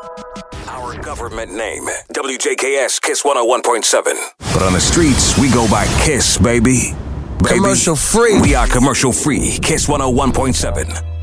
Our government name, WJKS Kiss 101.7. But on the streets, we go by Kiss, baby. Commercial free. We are commercial free. Kiss 101.7.